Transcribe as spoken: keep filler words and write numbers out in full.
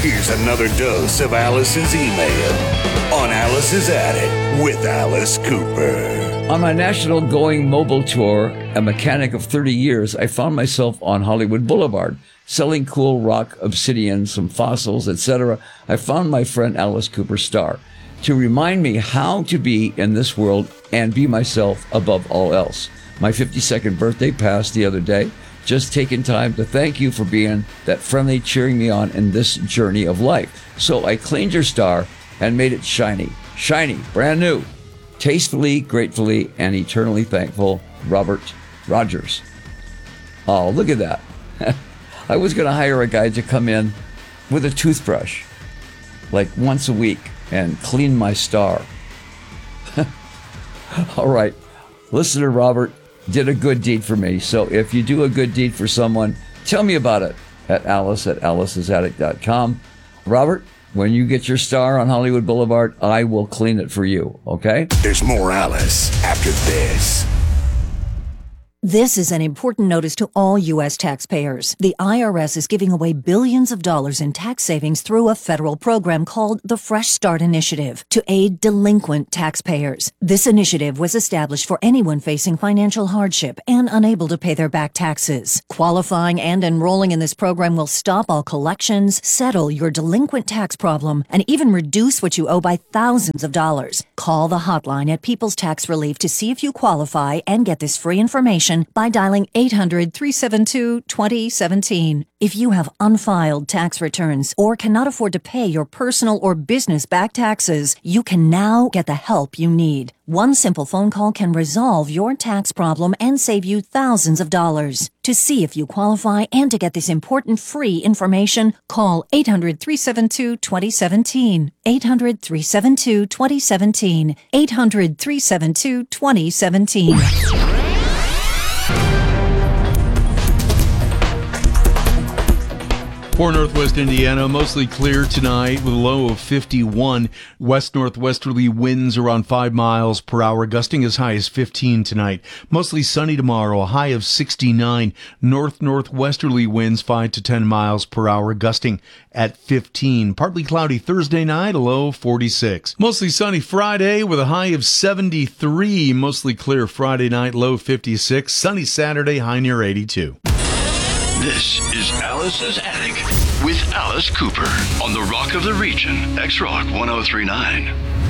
Here's another dose of Alice's email on Alice's Attic with Alice Cooper. On my national going mobile tour, a mechanic of thirty years, I found myself on Hollywood Boulevard, selling cool rock obsidian, some fossils, et cetera. I found my friend Alice Cooper Starr to remind me how to be in this world and be myself above all else. My fifty-second birthday passed the other day. Just taking time to thank you for being that friendly, cheering me on in this journey of life. So I cleaned your star and made it shiny. Shiny, brand new. Tastefully, gratefully, and eternally thankful, Robert Rogers. Oh, look at that. I was going to hire a guy to come in with a toothbrush, like once a week, and clean my star. All right. Listener Robert did a good deed for me. So if you do a good deed for someone, tell me about it at Alice at alice's attic dot com. Robert, when you get your star on Hollywood Boulevard, I will clean it for you, okay? There's more Alice after this. This is an important notice to all U S taxpayers. The I R S is giving away billions of dollars in tax savings through a federal program called the Fresh Start Initiative to aid delinquent taxpayers. This initiative was established for anyone facing financial hardship and unable to pay their back taxes. Qualifying and enrolling in this program will stop all collections, settle your delinquent tax problem, and even reduce what you owe by thousands of dollars. Call the hotline at People's Tax Relief to see if you qualify and get this free information by dialing eight hundred, three seven two, two zero one seven. If you have unfiled tax returns or cannot afford to pay your personal or business back taxes, you can now get the help you need. One simple phone call can resolve your tax problem and save you thousands of dollars. To see if you qualify and to get this important free information, call eight hundred, three seven two, two zero one seven. eight hundred, three seven two, two zero one seven. eight hundred, three seven two, two zero one seven. For Northwest Indiana, mostly clear tonight with a low of fifty-one. West-northwesterly winds around five miles per hour, gusting as high as fifteen tonight. Mostly sunny tomorrow, a high of sixty-nine. North-northwesterly winds five to ten miles per hour, gusting at fifteen. Partly cloudy Thursday night, a low of forty-six. Mostly sunny Friday with a high of seventy-three. Mostly clear Friday night, low fifty-six. Sunny Saturday, high near eighty-two. This is Alice's Attic with Alice Cooper on the Rock of the Region, X-Rock one oh three point nine.